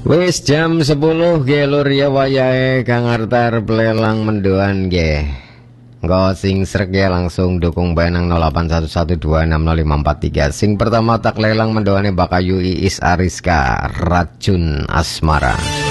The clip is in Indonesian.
Wis jam 10 ge lur ya wayahe Kang Artar pelelang mendoan ge. Engko sing srek ya langsung dukung bae nang 0811260543. Sing pertama tak lelang mendoane Bakayu Iis Ariska Racun Asmara.